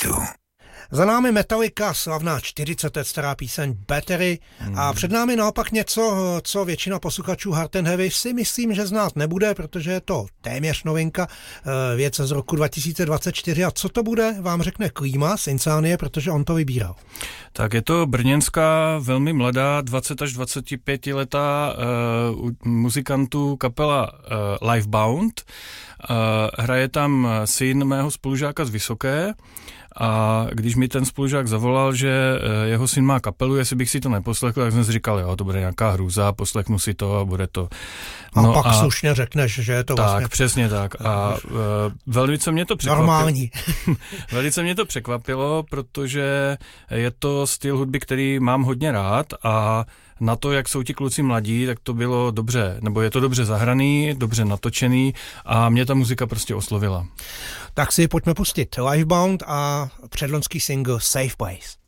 Metalliku. Za námi Metallica, slavná 40 let stará píseň Battery a před námi naopak něco, co většina posluchačů Hard and Heavy si myslím, že znát nebude, protože je to téměř novinka, věc z roku 2024 a co to bude, vám řekne Klíma z Insanie, protože on to vybíral. Tak je to brněnská, velmi mladá, 20 až 25 letá muzikantů kapela Lifebound. Hraje tam syn mého spolužáka z Vysoké. A když mi ten spolužák zavolal, že jeho syn má kapelu, jestli bych si to neposlechl, tak jsem si říkal, jo, to bude nějaká hrůza, poslechnu si to a bude to. No a pak slušně řekneš, že je to vlastně... Tak, přesně tak. A velice mě to překvapilo. Normální. Velice mě to překvapilo, protože je to styl hudby, který mám hodně rád a na to, jak jsou ti kluci mladí, tak to bylo dobře, nebo je to dobře zahraný, dobře natočený a mě ta muzika prostě oslovila. Tak si pojďme pustit Lifebound a předloňský single Safe Place.